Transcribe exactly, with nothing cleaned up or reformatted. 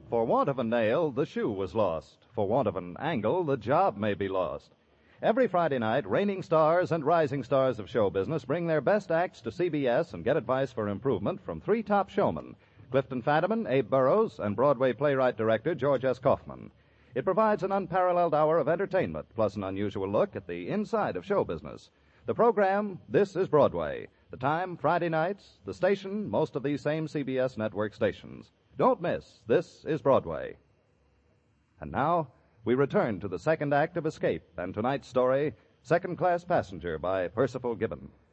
For want of a nail, the shoe was lost. For want of an angle, the job may be lost. Every Friday night, reigning stars and rising stars of show business bring their best acts to C B S and get advice for improvement from three top showmen, Clifton Fadiman, Abe Burrows, and Broadway playwright-director George S. Kaufman. It provides an unparalleled hour of entertainment, plus an unusual look at the inside of show business. The program, This is Broadway. The time, Friday nights. The station, most of these same C B S network stations. Don't miss This is Broadway. And now, we return to the second act of Escape and tonight's story, Second Class Passenger by Percival Gibbon.